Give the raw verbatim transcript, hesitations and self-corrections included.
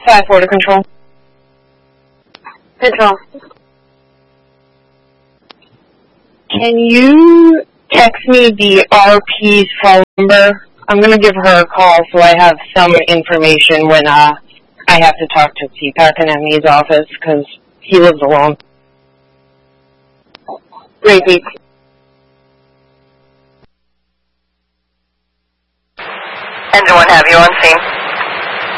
five four to control. Control. Can you text me the R P's phone number? I'm going to give her a call so I have some information when uh, I have to talk to C PAC in M E's office because he lives alone. Great, Pete. Engine one, have you on scene?